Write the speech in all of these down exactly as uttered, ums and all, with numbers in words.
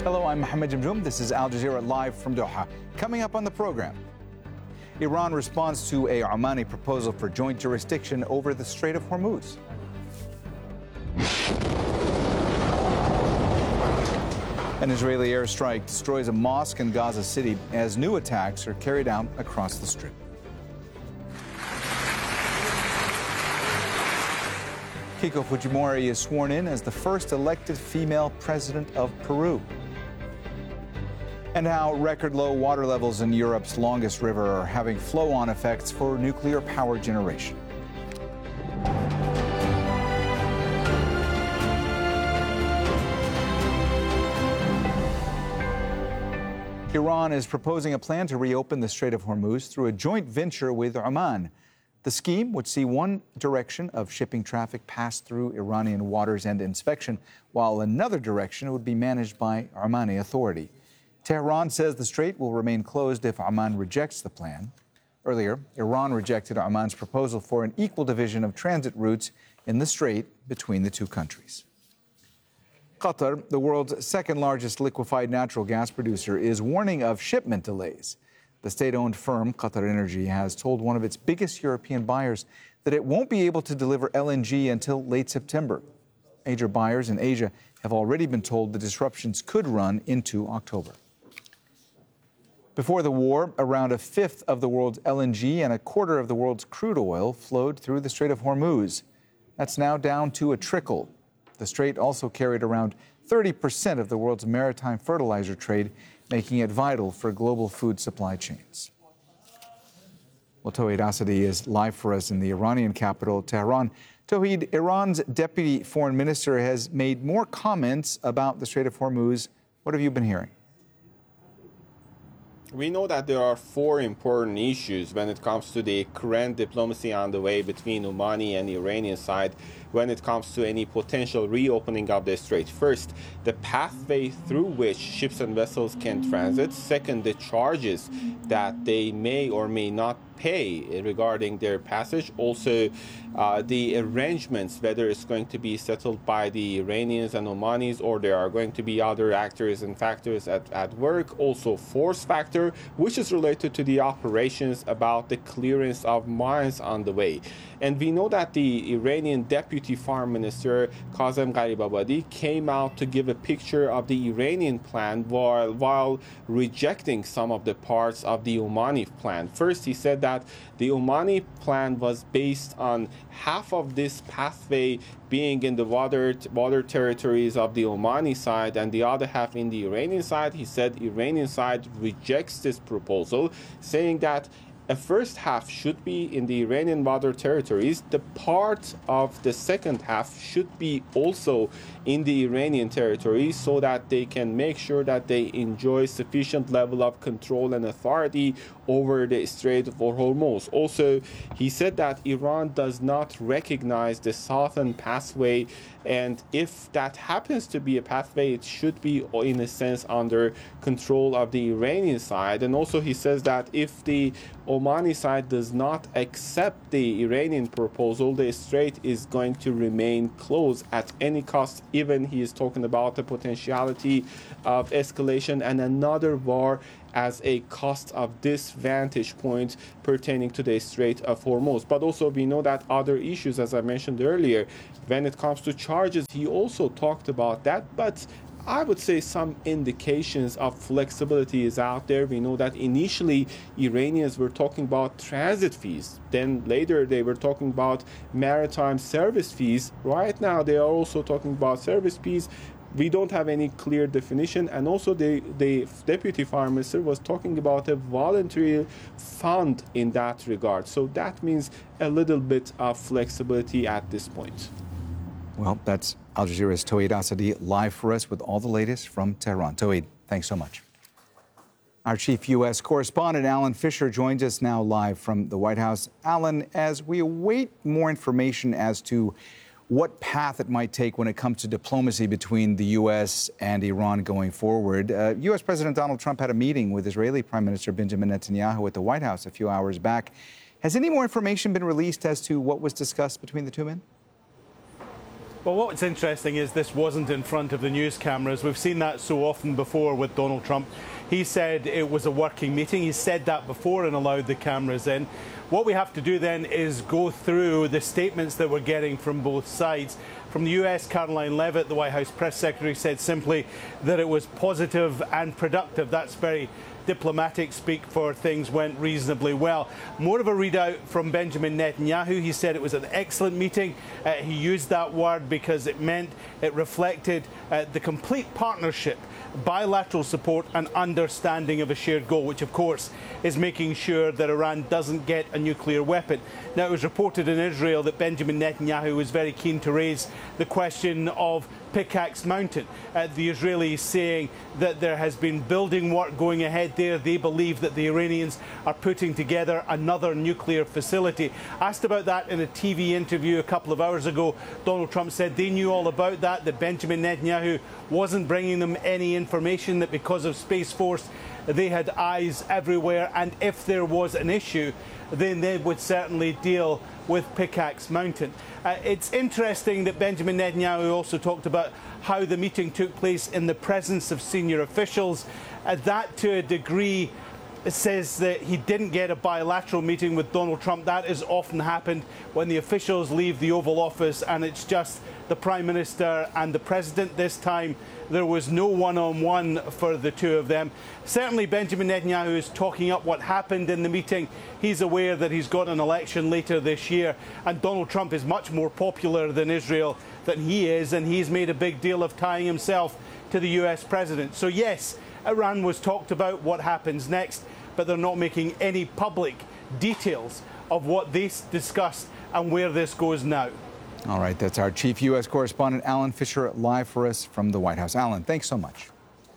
Hello, I'm Mohammed Jamjoom. This is Al Jazeera live from Doha. Coming up on the program, Iran responds to a Omani proposal for joint jurisdiction over the Strait of Hormuz. An Israeli airstrike destroys a mosque in Gaza City as new attacks are carried out across the Strip. Keiko Fujimori is sworn in as the first elected female president of Peru. And how record low water levels in Europe's longest river are having flow-on effects for nuclear power generation. Iran is proposing a plan to reopen the Strait of Hormuz through a joint venture with Oman. The scheme would see one direction of shipping traffic pass through Iranian waters and inspection, while another direction would be managed by Omani authority. Tehran says the strait will remain closed if Oman rejects the plan. Earlier, Iran rejected Oman's proposal for an equal division of transit routes in the strait between the two countries. Qatar, the world's second largest liquefied natural gas producer, is warning of shipment delays. The state-owned firm, Qatar Energy, has told one of its biggest European buyers that it won't be able to deliver L N G until late September. Major buyers in Asia have already been told the disruptions could run into October. Before the war, around a fifth of the world's L N G and a quarter of the world's crude oil flowed through the Strait of Hormuz. That's now down to a trickle. The strait also carried around thirty percent of the world's maritime fertilizer trade, making it vital for global food supply chains. Well, Tawhid Asadi is live for us in the Iranian capital, Tehran. Tawhid, Iran's deputy foreign minister has made more comments about the Strait of Hormuz. What have you been hearing? We know that there are four important issues when it comes to the current diplomacy on the way between Omani and Iranian side when it comes to any potential reopening of the strait. First, the pathway through which ships and vessels can transit. Second, the charges that they may or may not pay regarding their passage. Also, uh, the arrangements, whether it's going to be settled by the Iranians and Omanis or there are going to be other actors and factors at, at work. Also, force factor, which is related to the operations about the clearance of mines on the way. And we know that the Iranian Deputy Foreign Minister, Kazem Gharibabadi, came out to give a picture of the Iranian plan while, while rejecting some of the parts of the Omani plan. First, he said that the Omani plan was based on half of this pathway being in the water, water territories of the Omani side and the other half in the Iranian side. He said Iranian side rejects this proposal, saying that a first half should be in the Iranian water territories. The part of the second half should be also in the Iranian territories so that they can make sure that they enjoy sufficient level of control and authority over the Strait of Hormuz. Also, he said that Iran does not recognize the southern pathway, and if that happens to be a pathway, it should be in a sense under control of the Iranian side. And also he says that if the Omani side does not accept the Iranian proposal, the strait is going to remain closed at any cost. Even he is talking about the potentiality of escalation and another war as a cost of this vantage point pertaining to the Strait of Hormuz. But also we know that other issues, as I mentioned earlier, when it comes to charges, he also talked about that. But I would say some indications of flexibility is out there. We know that initially Iranians were talking about transit fees. Then later they were talking about maritime service fees. Right now they are also talking about service fees. We don't have any clear definition. And also the, the Deputy Foreign Minister was talking about a voluntary fund in that regard. So that means a little bit of flexibility at this point. Well, that's Al Jazeera's Tawhid Asadi live for us with all the latest from Tehran. Tawhid, thanks so much. Our chief U S correspondent, Alan Fisher, joins us now live from the White House. Alan, as we await more information as to what path it might take when it comes to diplomacy between the U S and Iran going forward, uh, U S President Donald Trump had a meeting with Israeli Prime Minister Benjamin Netanyahu at the White House a few hours back. Has any more information been released as to what was discussed between the two men? Well, what's interesting is this wasn't in front of the news cameras. We've seen that so often before with Donald Trump. He said it was a working meeting. He said that before and allowed the cameras in. What we have to do then is go through the statements that we're getting from both sides. From the U S, Caroline Leavitt, the White House press secretary, said simply that it was positive and productive. That's very diplomatic speak for things went reasonably well. More of a readout from Benjamin Netanyahu. He said it was an excellent meeting. Uh, he used that word because it meant it reflected uh, the complete partnership, bilateral support and understanding of a shared goal, which of course is making sure that Iran doesn't get a nuclear weapon. Now, it was reported in Israel that Benjamin Netanyahu was very keen to raise the question of Pickaxe Mountain. Uh, the Israelis saying that there has been building work going ahead there. They believe that the Iranians are putting together another nuclear facility. Asked about that in a T V interview a couple of hours ago, Donald Trump said they knew all about that, that Benjamin Netanyahu wasn't bringing them any information, that because of Space Force they had eyes everywhere, and if there was an issue, then they would certainly deal with Pickaxe Mountain. Uh, it's interesting that Benjamin Netanyahu also talked about how the meeting took place in the presence of senior officials. Uh, that, to a degree, says that he didn't get a bilateral meeting with Donald Trump. That has often happened when the officials leave the Oval Office and it's just the Prime Minister and the President. This time there was no one-on-one for the two of them. Certainly Benjamin Netanyahu is talking up what happened in the meeting. He's aware that he's got an election later this year, and Donald Trump is much more popular than Israel than he is, and he's made a big deal of tying himself to the U S president. So yes, Iran was talked about, what happens next, but they're not making any public details of what they discussed and where this goes now. All right, that's our chief U S correspondent, Alan Fisher, live for us from the White House. Alan, thanks so much.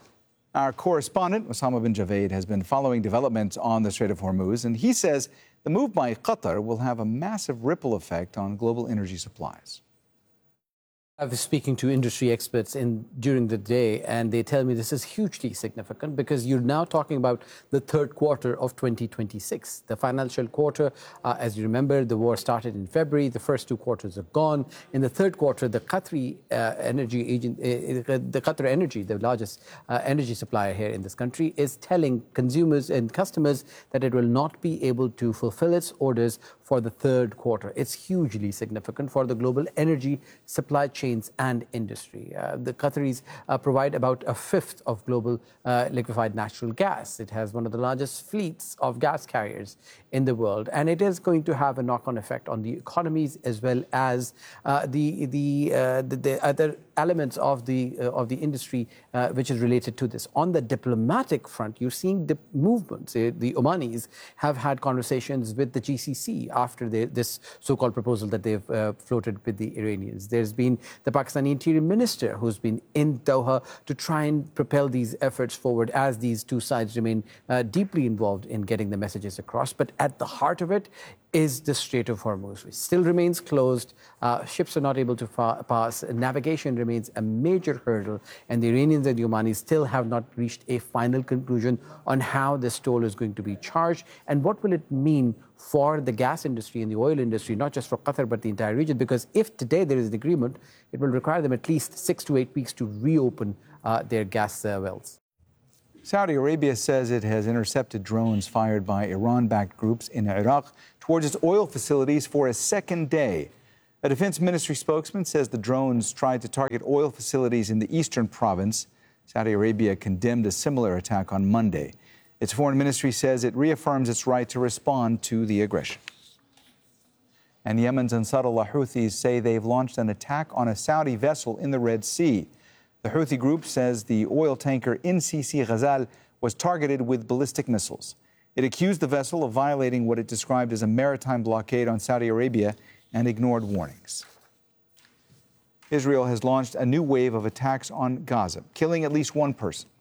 Our correspondent, Osama bin Javed, has been following developments on the Strait of Hormuz, and he says the move by Qatar will have a massive ripple effect on global energy supplies. I was speaking to industry experts in during the day, and they tell me this is hugely significant because you're now talking about the third quarter of twenty twenty-six. The financial quarter, uh, as you remember, the war started in February. The first two quarters are gone. In the third quarter, the Qatari uh, energy agent, uh, the Qatar Energy, the largest uh, energy supplier here in this country, is telling consumers and customers that it will not be able to fulfill its orders for the third quarter. It's hugely significant for the global energy supply chain and industry. Uh, the Qataris uh, provide about a fifth of global uh, liquefied natural gas. It has one of the largest fleets of gas carriers in the world, and it is going to have a knock-on effect on the economies as well as uh, the the, uh, the the other elements of the uh, of the industry uh, which is related to this. On the diplomatic front, you're seeing the movements. Uh, the Omanis have had conversations with the G C C after they, this so-called proposal that they've uh, floated with the Iranians. There's been the Pakistani Interior Minister who's been in Doha to try and propel these efforts forward as these two sides remain uh, deeply involved in getting the messages across. But at the heart of it is the Strait of Hormuz, which still remains closed. Uh, ships are not able to fa- pass. Navigation remains a major hurdle, and the Iranians and the Omanis still have not reached a final conclusion on how this toll is going to be charged and what will it mean for the gas industry and the oil industry, not just for Qatar, but the entire region. Because if today there is an agreement, it will require them at least six to eight weeks to reopen uh, their gas uh, wells. Saudi Arabia says it has intercepted drones fired by Iran-backed groups in Iraq towards its oil facilities for a second day. A defense ministry spokesman says the drones tried to target oil facilities in the eastern province. Saudi Arabia condemned a similar attack on Monday. Its foreign ministry says it reaffirms its right to respond to the aggression. And Yemen's Ansarullah Houthis say they've launched an attack on a Saudi vessel in the Red Sea. The Houthi group says the oil tanker N C C Ghazal was targeted with ballistic missiles. It accused the vessel of violating what it described as a maritime blockade on Saudi Arabia and ignored warnings. Israel has launched a new wave of attacks on Gaza, killing at least one person.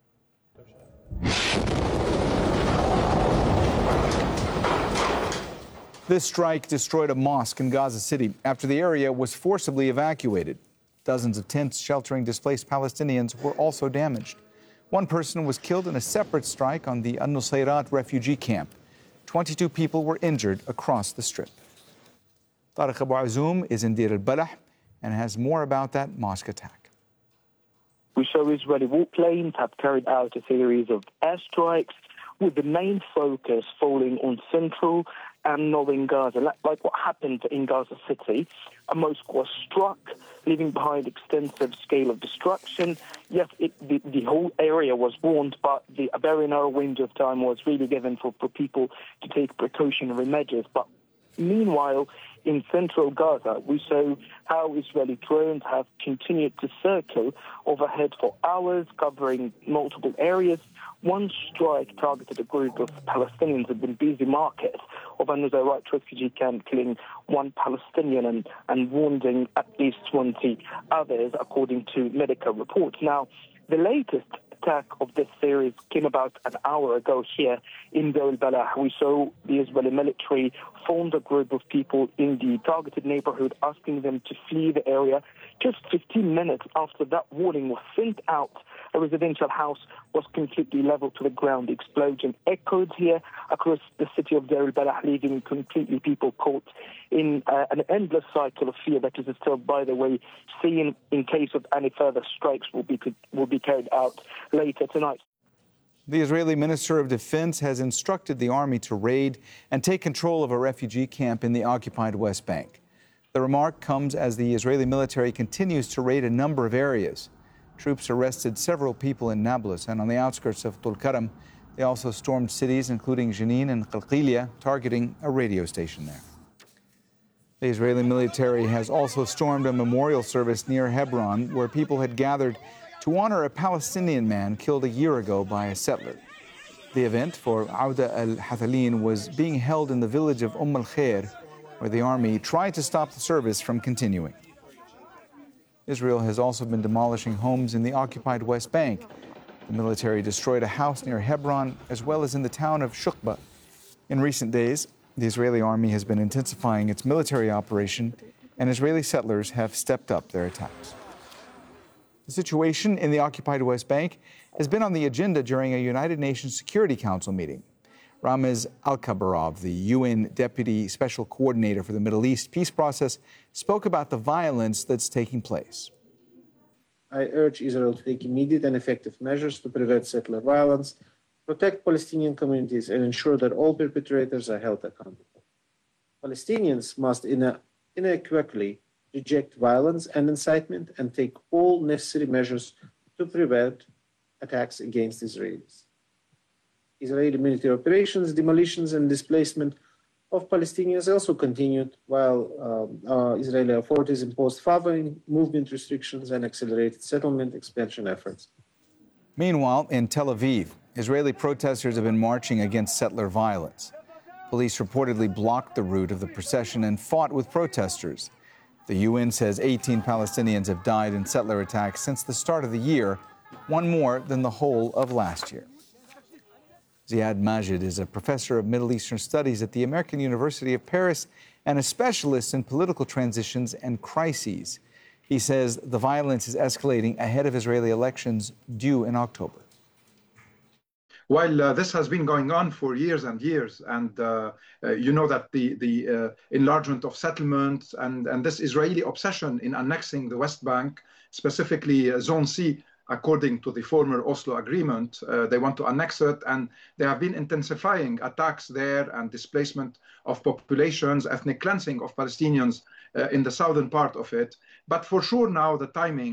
This strike destroyed a mosque in Gaza City after the area was forcibly evacuated. Dozens of tents sheltering displaced Palestinians were also damaged. One person was killed in a separate strike on the Al-Nusayrat refugee camp. twenty-two people were injured across the strip. Tariq Abu Azoum is in Deir al-Balah. and has more about that mosque attack. We saw Israeli warplanes have carried out a series of airstrikes, with the main focus falling on central and northern Gaza, like what happened in Gaza City. A mosque was struck, leaving behind extensive scale of destruction. Yes, it, the, the whole area was warned, but the, a very narrow window of time was really given for, for people to take precautionary measures. But meanwhile, in central Gaza, we saw how Israeli drones have continued to circle overhead for hours, covering multiple areas. One strike targeted a group of Palestinians at the busy market of an Nusayrat refugee camp, killing one Palestinian and, and wounding at least twenty others, according to medical reports. Now, the latest attack of this series came about an hour ago here in Deir al-Balah. We saw the Israeli military formed a group of people in the targeted neighborhood, asking them to flee the area. Just fifteen minutes after that warning was sent out, a residential house was completely leveled to the ground. The explosion echoed here across the city of Deir al-Balah, leaving completely people caught in uh, an endless cycle of fear that is still, by the way, seen in case of any further strikes will be will be carried out later tonight. The Israeli Minister of Defense has instructed the army to raid and take control of a refugee camp in the occupied West Bank. The remark comes as the Israeli military continues to raid a number of areas. Troops arrested several people in Nablus and on the outskirts of Tulkarm. They also stormed cities including Jenin and Qalqilia, targeting a radio station there. The Israeli military has also stormed a memorial service near Hebron, where people had gathered to honor a Palestinian man killed a year ago by a settler. The event for Auda al-Hathalin was being held in the village of Umm al-Khair, where the army tried to stop the service from continuing. Israel has also been demolishing homes in the occupied West Bank. The military destroyed a house near Hebron, as well as in the town of Shukba. In recent days, the Israeli army has been intensifying its military operation, and Israeli settlers have stepped up their attacks. The situation in the occupied West Bank has been on the agenda during a United Nations Security Council meeting. Ramiz Al-Kabarov, the U N Deputy Special Coordinator for the Middle East peace process, spoke about the violence that's taking place. I urge Israel to take immediate and effective measures to prevent settler violence, protect Palestinian communities, and ensure that all perpetrators are held accountable. Palestinians must unequivocally reject violence and incitement and take all necessary measures to prevent attacks against Israelis. Israeli military operations, demolitions, and displacement of Palestinians also continued, while uh, uh, Israeli authorities imposed further movement restrictions and accelerated settlement expansion efforts. Meanwhile, in Tel Aviv, Israeli protesters have been marching against settler violence. Police reportedly blocked the route of the procession and fought with protesters. The U N says eighteen Palestinians have died in settler attacks since the start of the year, one more than the whole of last year. Ziad Majid is a professor of Middle Eastern Studies at the American University of Paris and a specialist in political transitions and crises. He says the violence is escalating ahead of Israeli elections due in October. While uh, this has been going on for years and years, and uh, uh, you know that the, the uh, enlargement of settlements and, and this Israeli obsession in annexing the West Bank, specifically uh, Zone C, according to the former Oslo Agreement, uh, they want to annex it, and they have been intensifying attacks there and displacement of populations, ethnic cleansing of Palestinians uh, in the southern part of it. But for sure now the timing